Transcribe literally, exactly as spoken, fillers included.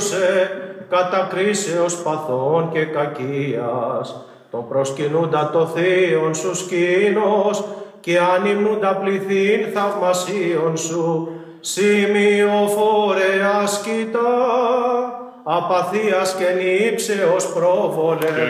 κατά κρίσεως παθών και κακίας, τον προσκυνούντα το θείον σου σκήνος και ανυμνούντα πληθύν θαυμασίων σου, σημειοφόρε ασκητά, απαθίας και νύψεως πρόβολε.